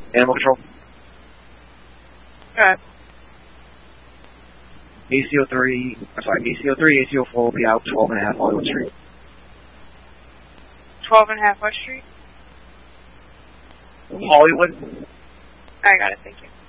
Animal control. Alright. ACO3, ACO4 will be out 12.5 Hollywood Street. 12.5 what street? Hollywood? I got it, thank you.